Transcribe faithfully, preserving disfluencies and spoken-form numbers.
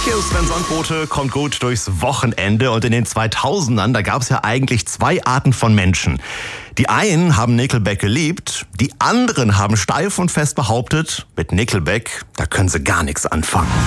Hier ist Sven Sandbote, kommt gut durchs Wochenende. Und in den zweitausendern, da gab es ja eigentlich zwei Arten von Menschen. Die einen haben Nickelback geliebt, die anderen haben steif und fest behauptet, mit Nickelback, da können sie gar nichts anfangen.